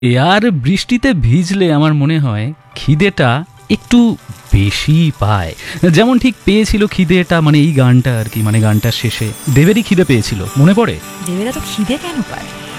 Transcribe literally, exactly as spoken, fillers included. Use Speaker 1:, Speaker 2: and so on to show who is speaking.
Speaker 1: এ আর বৃষ্টিতে ভিজলে আমার মনে হয় খিদেটা একটু বেশি পায়। যেমন ঠিক পেয়েছিল খিদেটা, মানে এই গানটা আর কি, মানে গানটার শেষে দেবেরই খিদে পেয়েছিল, মনে পড়ে?
Speaker 2: দেবেরা তো খিদে কেন পায়?